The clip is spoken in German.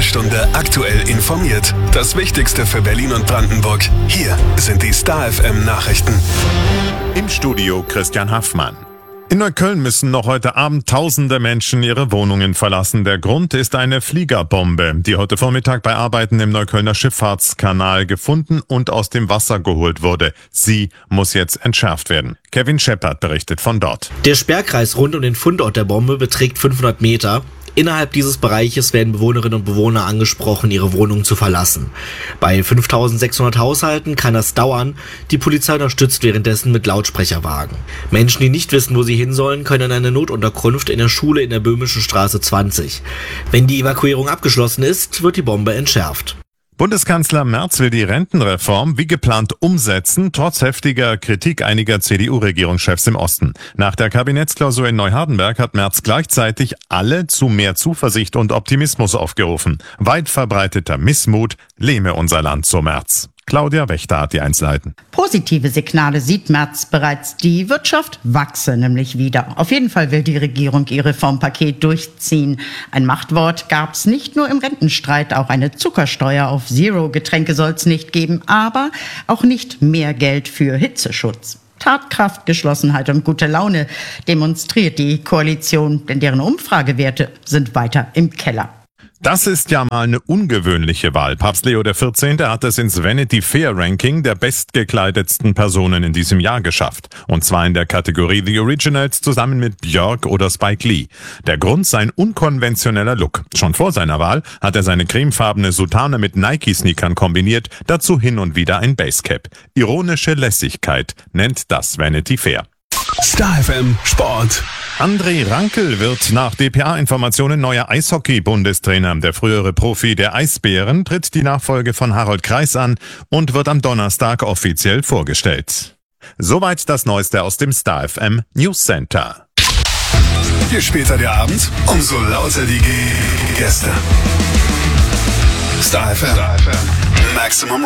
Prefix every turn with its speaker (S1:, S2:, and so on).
S1: Stunde aktuell informiert. Das Wichtigste für Berlin und Brandenburg. Hier sind die Star FM Nachrichten.
S2: Im Studio Christian Haffmann. In Neukölln müssen noch heute Abend tausende Menschen ihre Wohnungen verlassen. Der Grund ist eine Fliegerbombe, die heute Vormittag bei Arbeiten im Neuköllner Schifffahrtskanal gefunden und aus dem Wasser geholt wurde. Sie muss jetzt entschärft werden. Kevin Scheppert berichtet von dort.
S3: Der Sperrkreis rund um den Fundort der Bombe beträgt 500 Meter. Innerhalb dieses Bereiches werden Bewohnerinnen und Bewohner angesprochen, ihre Wohnung zu verlassen. Bei 5.600 Haushalten kann das dauern. Die Polizei unterstützt währenddessen mit Lautsprecherwagen. Menschen, die nicht wissen, wo sie hin sollen, können in eine Notunterkunft in der Schule in der Böhmischen Straße 20. Wenn die Evakuierung abgeschlossen ist, wird die Bombe entschärft.
S2: Bundeskanzler Merz will die Rentenreform wie geplant umsetzen, trotz heftiger Kritik einiger CDU-Regierungschefs im Osten. Nach der Kabinettsklausur in Neuhardenberg hat Merz gleichzeitig alle zu mehr Zuversicht und Optimismus aufgerufen. Weit verbreiteter Missmut lähme unser Land, so Merz. Claudia Wächter hat die Einzelheiten.
S4: Positive Signale sieht Merz bereits. Die Wirtschaft wachse nämlich wieder. Auf jeden Fall will die Regierung ihr Reformpaket durchziehen. Ein Machtwort gab's nicht nur im Rentenstreit. Auch eine Zuckersteuer auf Zero-Getränke soll's nicht geben. Aber auch nicht mehr Geld für Hitzeschutz. Tatkraft, Geschlossenheit und gute Laune demonstriert die Koalition, denn deren Umfragewerte sind weiter im Keller.
S2: Das ist ja mal eine ungewöhnliche Wahl. Papst Leo XIV. Hat es ins Vanity Fair Ranking der bestgekleidetsten Personen in diesem Jahr geschafft. Und zwar in der Kategorie The Originals zusammen mit Björk oder Spike Lee. Der Grund sein unkonventioneller Look. Schon vor seiner Wahl hat er seine cremefarbene Soutane mit Nike-Sneakern kombiniert, dazu hin und wieder ein Basecap. Ironische Lässigkeit nennt das Vanity Fair.
S1: Star FM Sport.
S2: André Rankel wird nach dpa-Informationen neuer Eishockey-Bundestrainer. Der frühere Profi der Eisbären tritt die Nachfolge von Harold Kreis an und wird am Donnerstag offiziell vorgestellt. Soweit das Neueste aus dem Star FM News Center.
S1: Je später der Abend, umso lauter die Gäste. Star FM. Maximum